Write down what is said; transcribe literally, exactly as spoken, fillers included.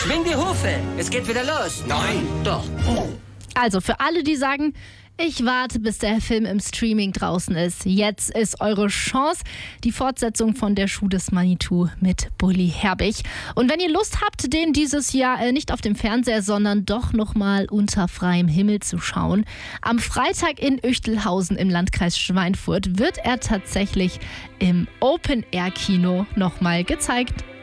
Schwing die Hufe, es geht wieder los. Nein. Doch. Also für alle, die sagen, ich warte, bis der Film im Streaming draußen ist. Jetzt ist eure Chance. Die Fortsetzung von Der Schuh des Manitou mit Bully Herbig. Und wenn ihr Lust habt, den dieses Jahr äh, nicht auf dem Fernseher, sondern doch nochmal unter freiem Himmel zu schauen, am Freitag in Üchtelhausen im Landkreis Schweinfurt wird er tatsächlich im Open-Air-Kino nochmal gezeigt.